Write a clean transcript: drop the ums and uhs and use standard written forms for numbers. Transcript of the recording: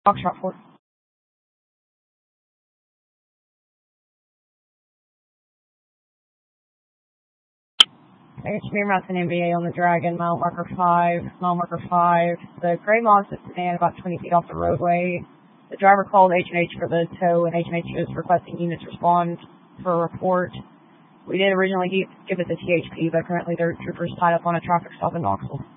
Foxtrot 4. HB Mountain NBA on the Dragon, mile marker 5. The gray moss is standing about 20 feet off the roadway. The driver called H&H for the tow, and H&H is requesting units respond for a report. We did originally give it to THP, but currently their troopers tied up on a traffic stop in Knoxville.